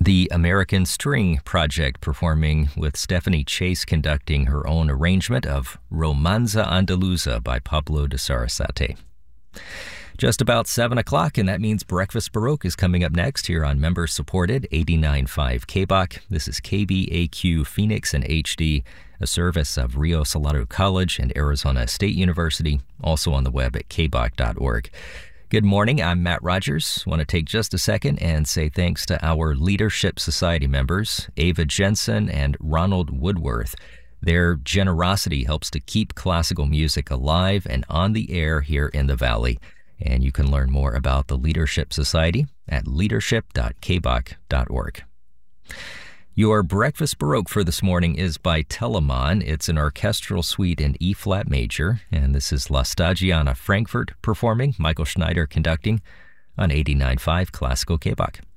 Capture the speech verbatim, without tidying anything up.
The American String Project performing with Stephanie Chase conducting her own arrangement of Romanza Andaluza by Pablo de Sarasate. Just about seven o'clock, and that means Breakfast Baroque is coming up next here on member-supported eighty-nine point five K B O C. This is K B A Q Phoenix in H D, a service of Rio Salado College and Arizona State University, also on the web at k b o c dot org. Good morning, I'm Matt Rogers. I want to take just a second and say thanks to our Leadership Society members, Ava Jensen and Ronald Woodworth. Their generosity helps to keep classical music alive and on the air here in the Valley. And you can learn more about the Leadership Society at leadership dot k b o c dot org. Your Breakfast Baroque for this morning is by Telemann. It's an orchestral suite in E-flat major, and this is La Stagiana Frankfurt performing, Michael Schneider conducting on eighty-nine point five Classical K B O C.